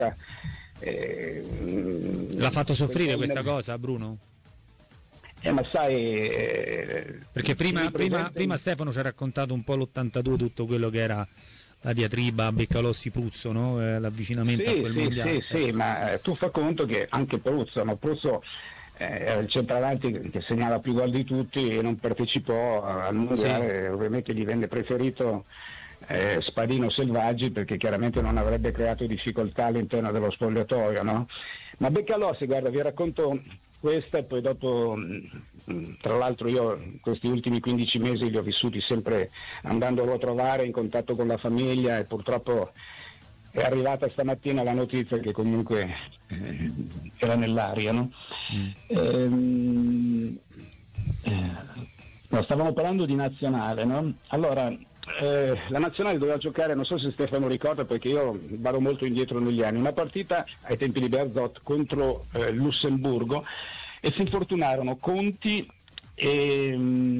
L'ha fatto soffrire questa cosa, Bruno? Ma sai, perché prima Stefano ci ha raccontato un po' l'82, tutto quello che era la diatriba Beccalossi-Pruzzo, no? L'avvicinamento a quel mondiale. Sì, ma tu fa conto che anche Pruzzo era il centravanti che segnava più gol di tutti e non partecipò al mondiale, ovviamente gli venne preferito Spadino Selvaggi, perché chiaramente non avrebbe creato difficoltà all'interno dello spogliatoio, no? Ma Beccalossi, guarda, vi racconto questa e poi dopo, tra l'altro io questi ultimi 15 mesi li ho vissuti sempre andandolo a trovare, in contatto con la famiglia, e purtroppo è arrivata stamattina la notizia che comunque era nell'aria, no? Stavamo parlando di nazionale, no? Allora, la nazionale doveva giocare, non so se Stefano ricorda, perché io vado molto indietro negli anni, una partita ai tempi di Bearzot contro Lussemburgo, e si infortunarono Conti e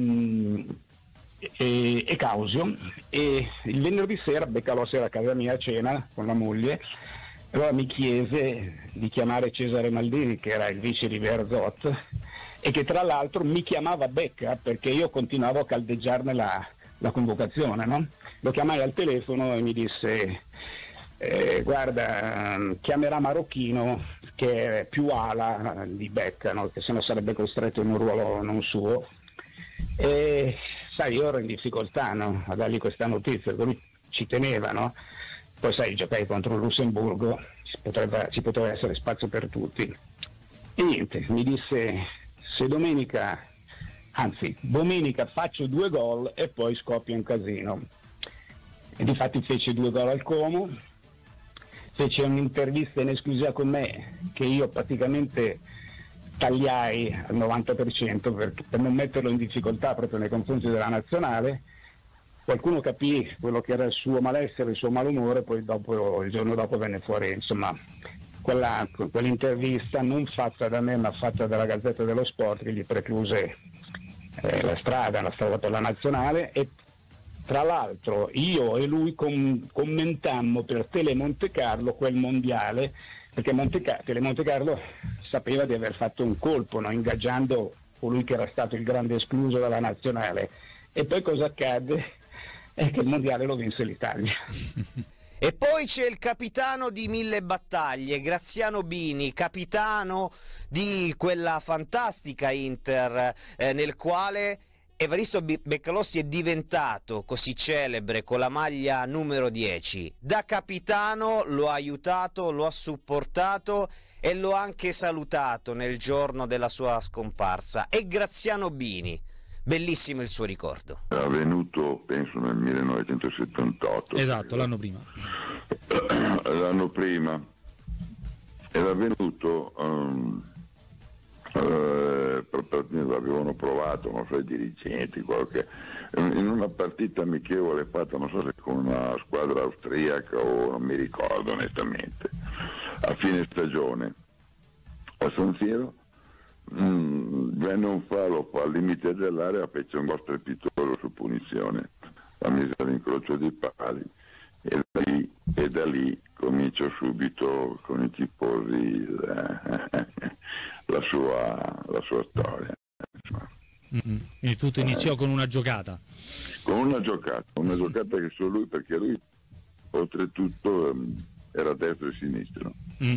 Causio, e il venerdì sera Beccalossi era a casa mia a cena con la moglie, allora mi chiese di chiamare Cesare Maldini, che era il vice di Bearzot, e che tra l'altro mi chiamava Becca perché io continuavo a caldeggiarne la convocazione, no? Lo chiamai al telefono e mi disse guarda, chiamerà Marocchino, che è più ala di Becca, no? Che se no sarebbe costretto in un ruolo non suo, e sai, io ero in difficoltà, no? A dargli questa notizia, lui ci teneva, no? Poi sai, giocai contro il Lussemburgo, ci poteva essere spazio per tutti, e niente, mi disse se domenica faccio 2 gol e poi scoppia un casino. E difatti fece 2 gol al Como, fece un'intervista in esclusiva con me che io praticamente tagliai al 90% per non metterlo in difficoltà proprio nei confronti della nazionale. Qualcuno capì quello che era il suo malessere, il suo malumore, poi il giorno dopo venne fuori, insomma, quell'intervista non fatta da me ma fatta dalla Gazzetta dello Sport, che gli precluse la strada per la nazionale. E tra l'altro io e lui commentammo per Tele Monte Carlo quel mondiale, perché Tele Monte Carlo sapeva di aver fatto un colpo, no? Ingaggiando colui che era stato il grande escluso dalla nazionale. E poi cosa accadde? È che il mondiale lo vinse l'Italia. E poi c'è il capitano di 1000 battaglie, Graziano Bini, capitano di quella fantastica Inter, nel quale Evaristo Beccalossi è diventato così celebre con la maglia numero 10. Da capitano lo ha aiutato, lo ha supportato e lo ha anche salutato nel giorno della sua scomparsa. E Graziano Bini, bellissimo il suo ricordo. Era venuto, penso, nel 1978. Esatto, l'anno prima. L'anno prima era venuto, avevano provato, non so, i dirigenti, in una partita amichevole fatta, non so se con una squadra austriaca o non mi ricordo onestamente, a fine stagione a San Siro. Venne un fallo al limite dell'area, fece un gol strepitoso su punizione, la mise all'incrocio dei pali, e da lì cominciò subito con i tifosi la sua storia. Quindi tutto iniziò con una giocata. Con una giocata che solo lui, perché lui oltretutto era destro e sinistro,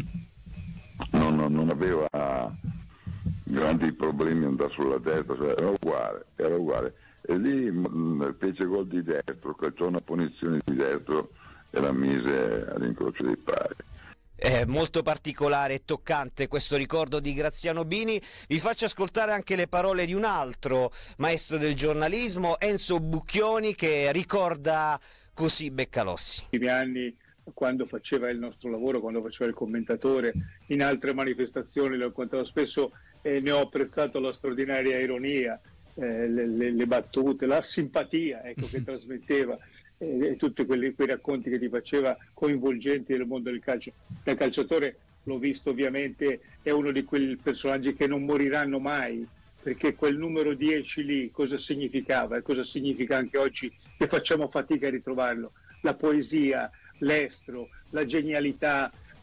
non aveva grandi problemi andare sulla destra, cioè era uguale, e lì fece gol di destro, calciò una punizione di destro e la mise all'incrocio dei pali. È molto particolare e toccante questo ricordo di Graziano Bini. Vi faccio ascoltare anche le parole di un altro maestro del giornalismo, Enzo Bucchioni, che ricorda così Beccalossi. I primi anni, quando faceva il nostro lavoro, quando faceva il commentatore, in altre manifestazioni lo incontravo spesso e ne ho apprezzato la straordinaria ironia, le battute, la simpatia, ecco, che trasmetteva, e tutti quei racconti che ti faceva coinvolgenti del mondo del calcio. Da calciatore l'ho visto, ovviamente è uno di quei personaggi che non moriranno mai, perché quel numero 10 lì cosa significava e cosa significa anche oggi che facciamo fatica a ritrovarlo: la poesia, l'estro, la genialità,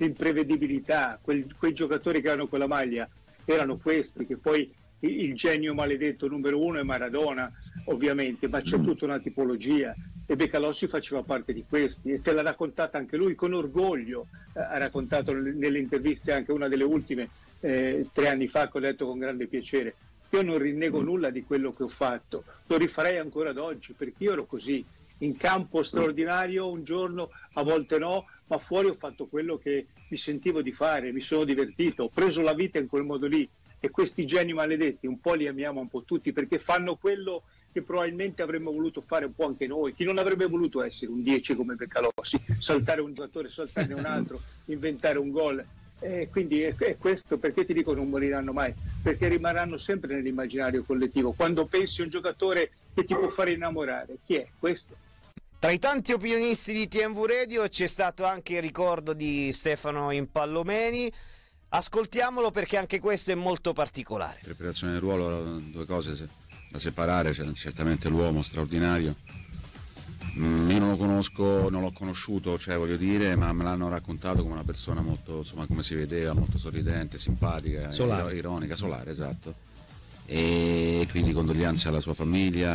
l'imprevedibilità, quei giocatori che hanno quella maglia erano questi, che poi il genio maledetto numero uno è Maradona, ovviamente, ma c'è tutta una tipologia e Beccalossi faceva parte di questi, e te l'ha raccontata anche lui con orgoglio. Ha raccontato nelle interviste, anche una delle ultime 3 anni fa, che ho letto con grande piacere: io non rinnego nulla di quello che ho fatto, lo rifarei ancora ad oggi, perché io ero così, in campo straordinario un giorno, a volte no, ma fuori ho fatto quello che mi sentivo di fare, mi sono divertito, ho preso la vita in quel modo lì. E questi geni maledetti un po' li amiamo un po' tutti, perché fanno quello che probabilmente avremmo voluto fare un po' anche noi. Chi non avrebbe voluto essere un 10 come Beccalossi, saltare un giocatore, saltarne un altro, inventare un gol? Quindi è questo, perché ti dico non moriranno mai, perché rimarranno sempre nell'immaginario collettivo. Quando pensi a un giocatore che ti può fare innamorare, chi è questo? Tra i tanti opinionisti di TMV Radio c'è stato anche il ricordo di Stefano Impallomeni. Ascoltiamolo, perché anche questo è molto particolare. Interpretazione del ruolo, 2 cose da separare. C'è certamente l'uomo straordinario. Io non lo conosco, non l'ho conosciuto, voglio dire, ma me l'hanno raccontato come una persona molto, insomma, come si vedeva, molto sorridente, simpatica, ironica, solare, esatto. E quindi condoglianze alla sua famiglia,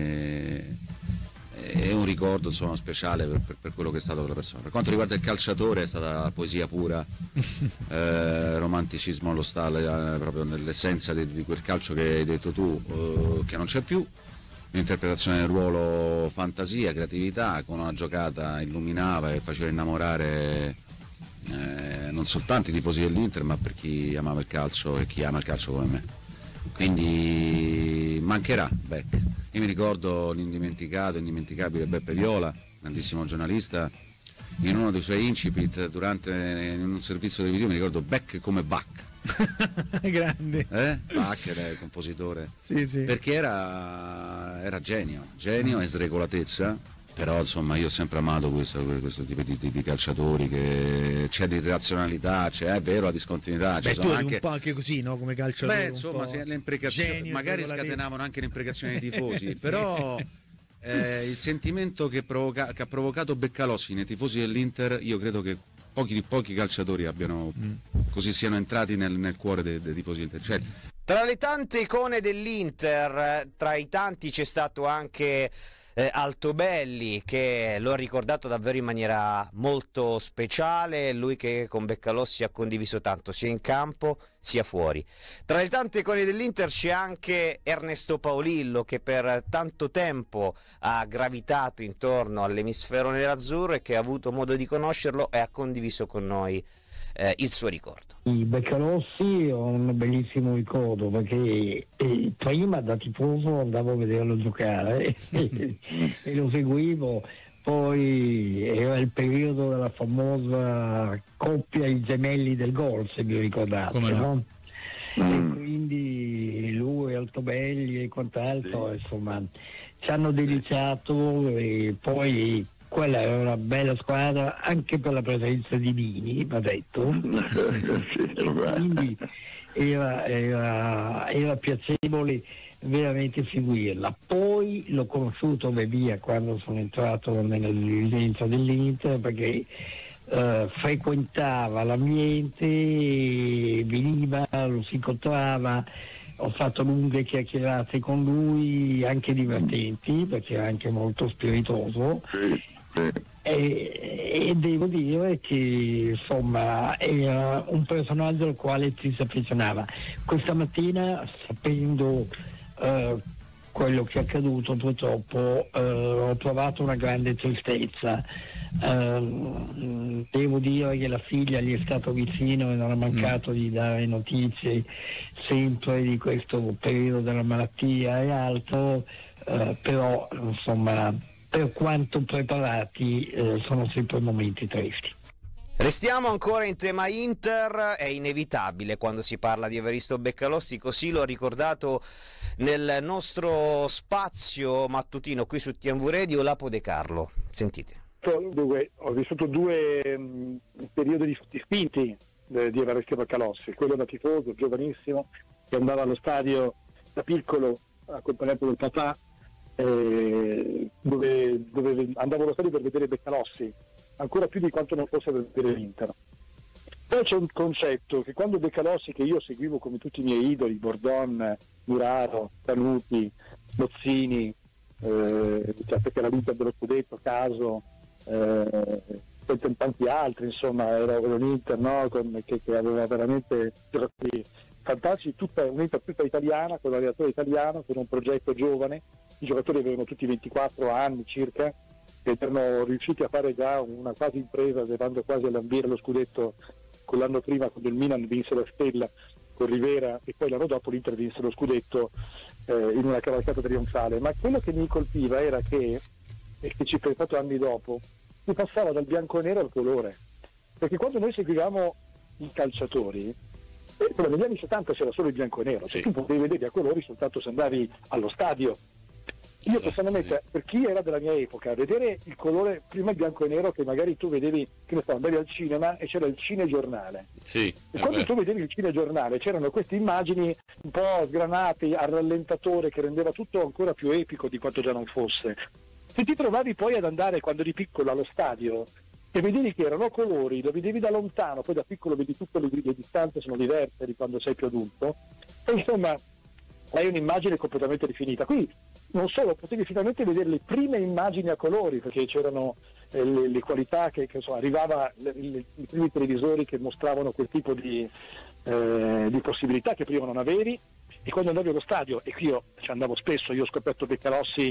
è un ricordo, insomma, speciale per quello che è stato quella persona. Per quanto riguarda il calciatore, è stata poesia pura, romanticismo allo stallo, proprio nell'essenza di quel calcio che hai detto tu, che non c'è più. Un'interpretazione del ruolo, fantasia, creatività, con una giocata illuminava e faceva innamorare non soltanto i tifosi dell'Inter, ma per chi amava il calcio e chi ama il calcio come me. Quindi mancherà Beck. Io mi ricordo indimenticabile Beppe Viola, grandissimo giornalista, in uno dei suoi incipit in un servizio televisivo, mi ricordo Beck come Bach. Grande. Bach era il compositore, sì. Perché era genio e sregolatezza. Però insomma io ho sempre amato questo tipo di calciatori, che c'è di razionalità, è vero, la discontinuità. Beh, tu eri un po' anche così, no? Come calciatore. Beh, insomma, le imprecazioni magari scatenavano anche le imprecazioni dei tifosi, sì. Però il sentimento che ha provocato Beccalossi nei tifosi dell'Inter, io credo che pochi calciatori abbiano così siano entrati nel cuore dei tifosi dell'Inter. Tra le tante icone dell'Inter, tra i tanti c'è stato anche Altobelli, che lo ha ricordato davvero in maniera molto speciale, lui che con Beccalossi ha condiviso tanto sia in campo sia fuori. Tra le tante icone dell'Inter c'è anche Ernesto Paolillo, che per tanto tempo ha gravitato intorno all'emisfero nerazzurro e che ha avuto modo di conoscerlo e ha condiviso con noi il suo ricordo. Beccalossi ho un bellissimo ricordo, perché prima da tifoso andavo a vederlo giocare e lo seguivo. Poi era il periodo della famosa coppia i gemelli del gol, se vi ricordate, no? E quindi lui, Altobelli e quant'altro, insomma, ci hanno deliziato. E poi quella era una bella squadra anche per la presenza di Bini, va detto. Quindi era piacevole veramente seguirla. Poi l'ho conosciuto via quando sono entrato nella dirigenza dell'Inter, perché frequentava l'ambiente, veniva, lo si incontrava. Ho fatto lunghe chiacchierate con lui, anche divertenti, perché era anche molto spiritoso. E devo dire che insomma era un personaggio al quale ci si affezionava. Questa mattina, sapendo quello che è accaduto, purtroppo ho provato una grande tristezza. Devo dire che la figlia gli è stato vicino e non ha mancato di dare notizie sempre di questo periodo della malattia e altro, però insomma, per quanto preparati, sono sempre momenti tristi. Restiamo ancora in tema Inter. È inevitabile quando si parla di Evaristo Beccalossi, così l'ho ricordato nel nostro spazio mattutino qui su TMV Radio, Lapo De Carlo. Sentite. Dunque, ho vissuto 2 periodi distinti di Evaristo Beccalossi, quello da tifoso, giovanissimo, che andava allo stadio da piccolo accompagnato dal papà, dove andavo allo stadio per vedere Beccalossi, ancora più di quanto non fosse per vedere l'Inter. Poi c'è un concetto che quando Beccalossi, che io seguivo come tutti i miei idoli, Bordon, Muraro, Canuti, Bozzini, perché la vita dello scudetto, Caso, tanti altri, insomma, era un Inter, no? che aveva veramente giocatori fantastici, un'Inter tutta italiana, con un allenatore italiano, con un progetto giovane. I giocatori avevano tutti 24 anni circa, ed erano riusciti a fare già una quasi impresa, arrivando quasi a lambire lo scudetto. Con l'anno prima, quando il Milan vinse la Stella con Rivera, e poi l'anno dopo l'Inter vinse lo scudetto in una cavalcata trionfale. Ma quello che mi colpiva era che, e che ci ho pensato anni dopo, si passava dal bianco e nero al colore, perché quando noi seguivamo i calciatori, negli anni 70 c'era solo il bianco e nero, cioè tu potevi vedere a colori soltanto se andavi allo stadio. Io personalmente, per chi era della mia epoca, vedere il colore, prima il bianco e nero, che magari tu vedevi, che ne so, andavi al cinema e c'era il cinegiornale. Sì, e quando tu vedevi il cinegiornale c'erano queste immagini un po' sgranate al rallentatore, che rendeva tutto ancora più epico di quanto già non fosse. Se ti trovavi poi ad andare, quando eri piccolo, allo stadio e vedevi che erano colori, lo vedevi da lontano, poi da piccolo vedi tutte le distanze sono diverse di quando sei più adulto, e insomma hai un'immagine completamente definita. Qui non solo, potevi finalmente vedere le prime immagini a colori, perché c'erano le qualità che insomma, arrivava i primi televisori che mostravano quel tipo di possibilità che prima non avevi. E quando andavi allo stadio, e qui io ci andavo spesso, io ho scoperto Beccalossi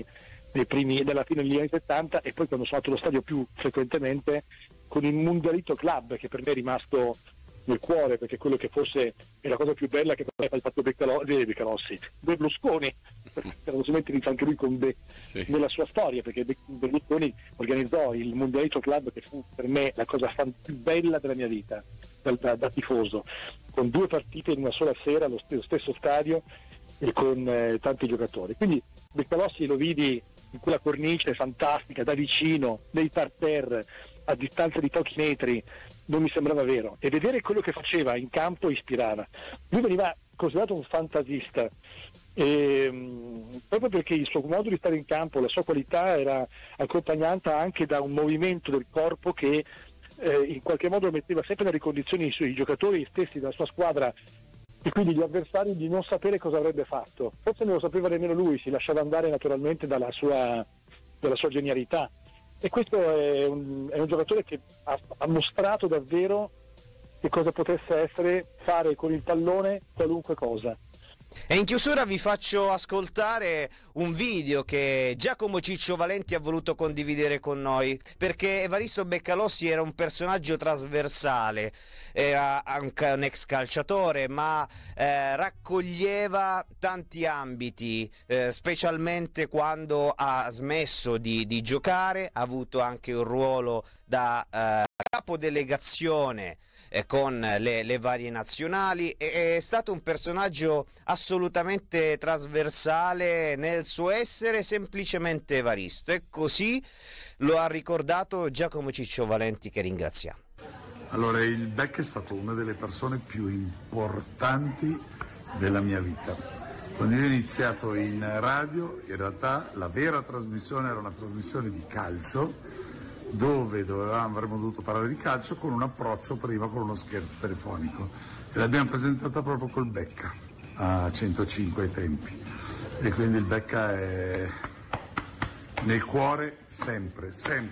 della fine degli anni 70, e poi quando sono andato allo stadio più frequentemente con il Mundialito Club, che per me è rimasto nel cuore, perché quello che forse è la cosa più bella che ha fatto Beccalossi, Berlusconi, verosimilmente inizia anche lui con nella sua storia, perché Berlusconi organizzò il Mundialito Club, che fu per me la cosa più bella della mia vita da tifoso, con 2 partite in una sola sera allo stesso stadio e con tanti giocatori. Quindi Beccalossi lo vidi in quella cornice fantastica, da vicino, nei parterre, a distanza di pochi metri. Non mi sembrava vero, e vedere quello che faceva in campo ispirava. Lui veniva considerato un fantasista, proprio perché il suo modo di stare in campo, la sua qualità era accompagnata anche da un movimento del corpo che in qualche modo metteva sempre nelle condizioni i giocatori stessi della sua squadra, e quindi gli avversari, di non sapere cosa avrebbe fatto. Forse non lo sapeva nemmeno lui, si lasciava andare naturalmente dalla sua genialità. E questo è un giocatore che ha mostrato davvero che cosa potesse essere fare con il pallone qualunque cosa. E in chiusura vi faccio ascoltare un video che Giacomo Ciccio Valenti ha voluto condividere con noi, perché Evaristo Beccalossi era un personaggio trasversale, era anche un ex calciatore, ma raccoglieva tanti ambiti, specialmente quando ha smesso di giocare. Ha avuto anche un ruolo da capodelegazione con le varie nazionali, è stato un personaggio assolutamente trasversale nel suo essere, semplicemente Evaristo, e così lo ha ricordato Giacomo Ciccio Valenti, che ringraziamo. Allora, il Beck è stato una delle persone più importanti della mia vita. Quando io ho iniziato in radio, in realtà la vera trasmissione era una trasmissione di calcio, dove avremmo dovuto parlare di calcio con un approccio prima con uno scherzo telefonico, e l'abbiamo presentata proprio col Becca a 105 ai tempi, e quindi il Becca è nel cuore sempre,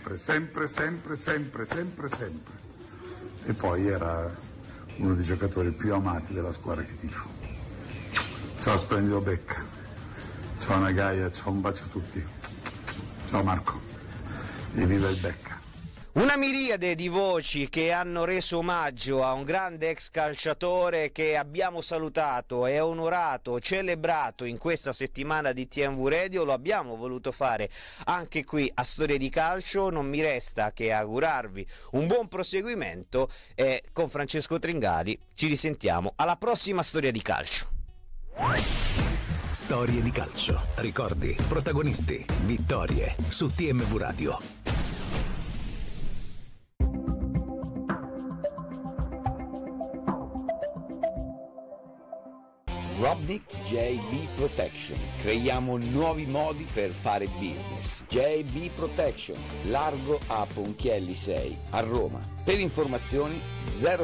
e poi era uno dei giocatori più amati della squadra che tifo. Ciao splendido Becca, ciao Nagaia, ciao, un bacio a tutti, ciao Marco, e viva il Becca. Una miriade di voci che hanno reso omaggio a un grande ex calciatore che abbiamo salutato e onorato, celebrato in questa settimana di TMV Radio. Lo abbiamo voluto fare anche qui a Storie di Calcio. Non mi resta che augurarvi un buon proseguimento, e con Francesco Tringali ci risentiamo alla prossima Storia di Calcio. Storie di calcio, ricordi, protagonisti, vittorie su TMV Radio. Robnik JB Protection. Creiamo nuovi modi per fare business. JB Protection, largo a Ponchielli 6 a Roma. Per informazioni 0